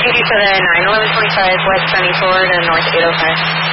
for the 91125 West Sunny Florida, North 805.